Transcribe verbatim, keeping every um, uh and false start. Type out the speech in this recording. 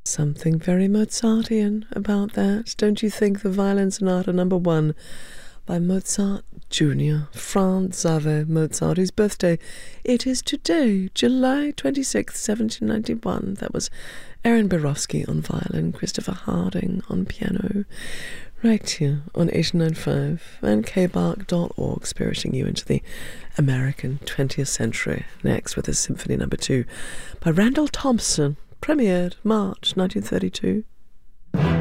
Something very Mozartian about that, don't you think? The Violin Sonata number one by Mozart Junior Franz Xaver Mozart, whose birthday it is today, July twenty-sixth, seventeen ninety-one. That was Aaron Borowski on violin, Christopher Harding on piano, right here on eighty-nine point five and k bark dot org, spiriting you into the American twentieth century. Next with a Symphony number two by Randall Thompson, premiered March nineteen thirty-two.